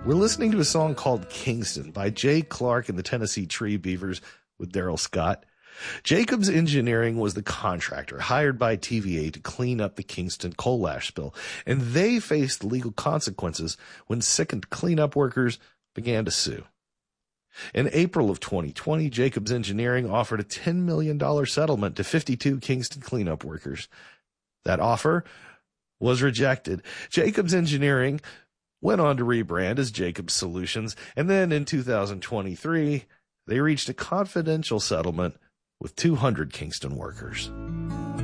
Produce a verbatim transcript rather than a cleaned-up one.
We're listening to a song called Kingston by Jay Clark and the Tennessee Tree Beavers with Daryl Scott. Jacobs Engineering was the contractor hired by T V A to clean up the Kingston coal ash spill, and they faced legal consequences when sickened cleanup workers began to sue. In April of twenty twenty, Jacobs Engineering offered a ten million dollars settlement to fifty-two Kingston cleanup workers. That offer was rejected. Jacobs Engineering went on to rebrand as Jacobs Solutions, and then in two thousand twenty-three, they reached a confidential settlement with two hundred Kingston workers.